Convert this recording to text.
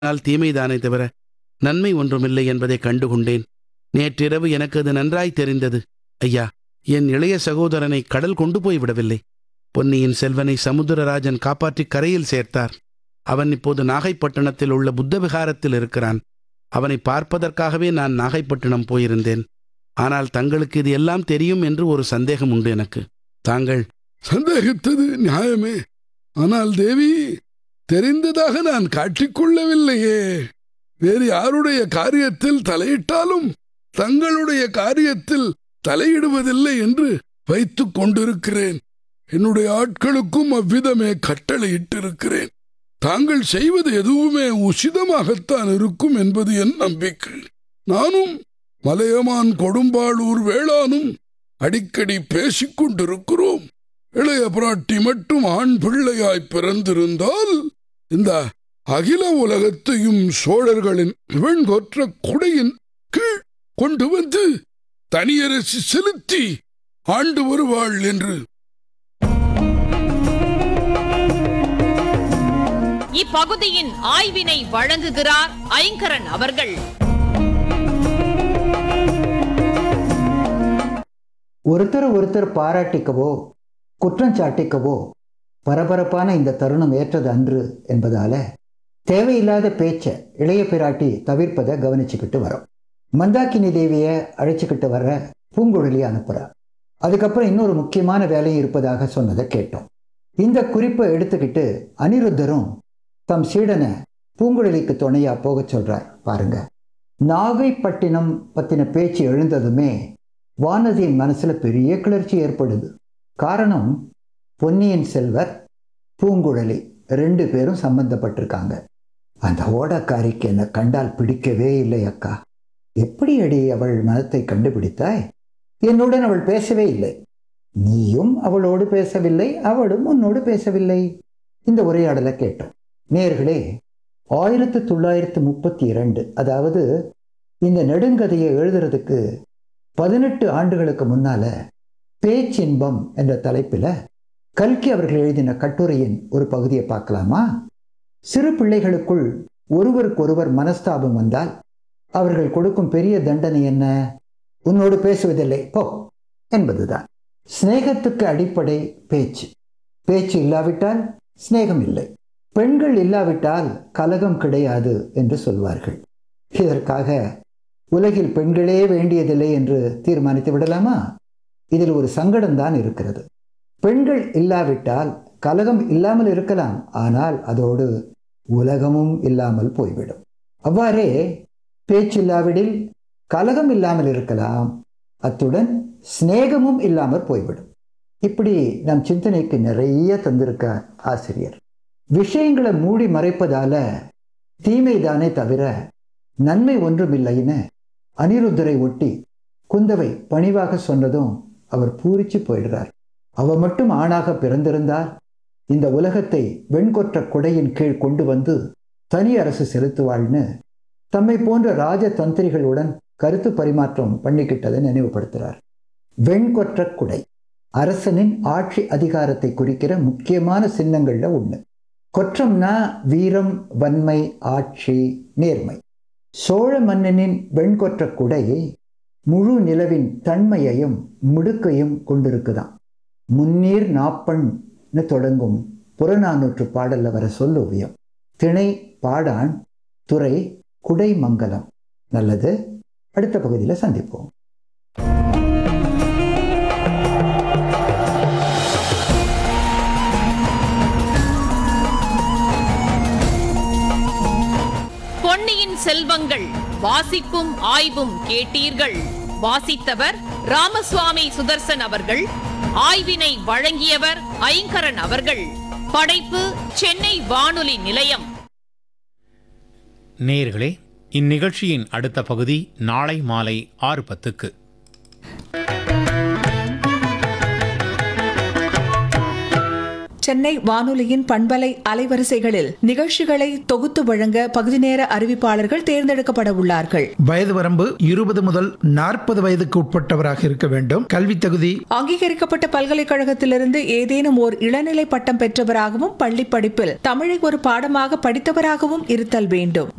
ஆனால் தீமைதானே தவிர நன்மை ஒன்றுமில்லை என்பதை கண்டுகொண்டேன். நேற்றிரவு எனக்கு அது நன்றாய் தெரிந்தது. ஐயா, என் இளைய சகோதரனை கடல் கொண்டு போய் விடவில்லை. பொன்னியின் செல்வனை சமுத்திரராஜன் காப்பாற்றி கரையில் சேர்த்தார். அவன் இப்போது நாகைப்பட்டினத்தில் உள்ள புத்த விகாரத்தில் இருக்கிறான். அவனை பார்ப்பதற்காகவே நான் நாகைப்பட்டினம் போயிருந்தேன். ஆனால் தங்களுக்கு இது எல்லாம் தெரியும் என்று ஒரு சந்தேகம் உண்டு எனக்கு. தாங்கள் சந்தேகித்தது நியாயமே. ஆனால் தேவி, தெரிந்ததாக நான் காட்டிக்கொள்ளவில்லையே. வேறு யாருடைய காரியத்தில் தலையிட்டாலும் தங்களுடைய காரியத்தில் தலையிடுவதில்லை என்று வைத்துக் கொண்டிருக்கிறேன். என்னுடைய ஆட்களுக்கும் அவ்விதமே கட்டளையிட்டிருக்கிறேன். தாங்கள் செய்வது எதுவுமே உசிதமாகத்தான் இருக்கும் என்பது என் நம்பிக்கை. நானும் மலையமான் கொடும்பாளூர் வேளானும் அடிக்கடி பேசிக் கொண்டிருக்கிறோம். இளைய பிராட்டி மட்டும் ஆண் பிள்ளையாய் பிறந்திருந்தால் இந்த அகில உலகத்தையும் சோழர்களின் வெண்கொற்ற குடையின் கீழ் கொண்டு வந்து தனியரசு செலுத்தி ஆண்டு வருவாள் என்று. இப்பகுதியின் ஆய்வினை வழங்குகிறார் ஐங்கரன் அவர்கள். ஒருத்தர் பாராட்டிக்கவோ குற்றஞ்சாட்டிக்கவோ பரபரப்பான இந்த தருணம் ஏற்றது அன்று என்பதால தேவையில்லாத பேச்சை இளைய பிராட்டி தவிர்ப்பதை கவனிச்சுக்கிட்டு வரோம். மந்தாக்கினி தேவியை அழைச்சிக்கிட்டு வர பூங்குழலி அனுப்புறா. அதுக்கப்புறம் இன்னொரு முக்கியமான வேலை இருப்பதாக சொன்னதை கேட்டோம். இந்த குறிப்பை எடுத்துக்கிட்டு அனிருத்தரும் தம் சீடனை பூங்குழலிக்கு துணையா போக சொல்றார். பாருங்க, நாகைப்பட்டினம் பத்தின பேச்சு எழுந்ததுமே வானதியின் மனசுல பெரிய கிளர்ச்சி ஏற்படுது. காரணம், பொன்னியின் செல்வர் பூங்குழலி 2 பேரும் சம்பந்தப்பட்டிருக்காங்க. அந்த ஓடக்காரிக்கு என்னை கண்டால் பிடிக்கவே இல்லை அக்கா. எப்படி அடி அவள் மனத்தை கண்டுபிடித்தாய்? என்னுடன் அவள் பேசவே இல்லை. நீயும் அவளோடு பேசவில்லை, அவளும் உன்னோடு பேசவில்லை. இந்த உரையாடலை கேட்டோம். நேயர்களே, 1932, அதாவது இந்த நெடுங்கதையை எழுதுறதுக்கு 18 ஆண்டுகளுக்கு முன்னால பேச்சின்பம் என்ற தலைப்பில் கல்கி அவர்கள் எழுதின கட்டுரையின் ஒரு பகுதியை பார்க்கலாமா? சிறு பிள்ளைகளுக்குள் ஒருவருக்கொருவர் மனஸ்தாபம் வந்தால் அவர்கள் கொடுக்கும் பெரிய தண்டனை என்ன? உன்னோடு பேசுவதில்லை போ என்பதுதான். சிநேகத்துக்கு அடிப்படை பேச்சு. பேச்சு இல்லாவிட்டால் சிநேகம் இல்லை. பெண்கள் இல்லாவிட்டால் கலகம் கிடையாது என்று சொல்வார்கள். இதற்காக உலகில் பெண்களே வேண்டியதில்லை என்று தீர்மானித்து விடலாமா? இதில் ஒரு சங்கடம்தான் இருக்கிறது. பெண்கள் இல்லாவிட்டால் கலகம் இல்லாமல் இருக்கலாம், ஆனால் அதோடு உலகமும் இல்லாமல் போய்விடும். அவ்வாறே பேச்சில்லாவிடில் கலகம் இல்லாமல் இருக்கலாம், அத்துடன் சிநேகமும் இல்லாமல் போய்விடும். இப்படி நம் சிந்தனைக்கு நிறைய தந்திருக்கார் ஆசிரியர். விஷயங்களை மூடி மறைப்பதால தீமைதானே தவிர நன்மை ஒன்றுமில்லைன்னு அனிருத்தரை ஒட்டி குந்தவை பணிவாக சொன்னதும் அவர் பூரிச்சு போயிடுறார். அவ மட்டும் ஆணாக பிறந்திருந்தால் இந்த உலகத்தை வெண்கொற்ற குடையின் கீழ் கொண்டு வந்து தனி அரசு செலுத்துவாள்னு தம்மை போன்ற ராஜ தந்திரிகளுடன் கருத்து பரிமாற்றம் பண்ணிக்கிட்டதை நினைவுபடுத்துகிறார். வெண்கொற்ற குடை அரசனின் ஆட்சி அதிகாரத்தை குறிக்கிற முக்கியமான சின்னங்கள்ல ஒண்ணு. கொற்றம்னா வீரம், வன்மை, ஆட்சி, நேர்மை. சோழ மன்னனின் வெண்கொற்ற குடை முழு நிலவின் தன்மையையும் முடுக்கையும் கொண்டிருக்குதாம். முன்னீர் நாப்பண்னு தொடங்கும் புறநானூற்று பாடல்ல வர சொல்லோவியம். திணை பாடான், துறை குடை மங்கலம். நல்லது, அடுத்த பகுதியில் சந்திப்போம். பொன்னியின் செல்வங்கள் வாசிப்பும் ஆய்வும் கேட்டீர்கள். வாசித்தவர் ராமசுவாமி சுதர்சன் அவர்கள். ஆய்வினை வழங்கியவர் ஐங்கரன் அவர்கள். படைப்பு சென்னை வானொலி நிலையம். நேயர்களே, இந்நிகழ்ச்சியின் அடுத்த பகுதி நாளை மாலை 6:10க்கு. சென்னை வானொலியின் பண்பலை அலைவரிசைகளில் நிகழ்ச்சிகளை தொகுத்து வழங்க பகுதி நேர அறிவிப்பாளர்கள் தேர்ந்தெடுக்கப்பட உள்ளார்கள். வயது வரம்பு 20 முதல் 40 வயதுக்கு உட்பட்டவராக இருக்க வேண்டும். கல்வி தகுதி அங்கீகரிக்கப்பட்ட பல்கலைக்கழகத்திலிருந்து ஏதேனும் ஓர் இளநிலை பட்டம் பெற்றவராகவும் பள்ளி படிப்பில் தமிழை ஒரு பாடமாக படித்தவராகவும் இருத்தல் வேண்டும்.